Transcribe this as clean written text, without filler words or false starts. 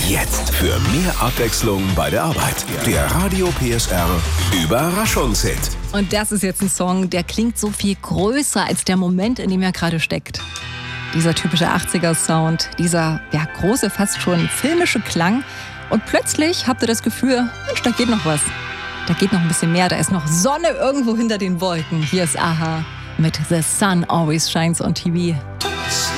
Jetzt für mehr Abwechslung bei der Arbeit. Der Radio PSR Überraschungshit. Und das ist jetzt ein Song, der klingt so viel größer als der Moment, in dem er gerade steckt. Dieser typische 80er-Sound, dieser große, fast schon filmische Klang. Und plötzlich habt ihr das Gefühl, Mensch, da geht noch was. Da geht noch ein bisschen mehr, da ist noch Sonne irgendwo hinter den Wolken. Hier ist a-ha mit The Sun Always Shines on TV.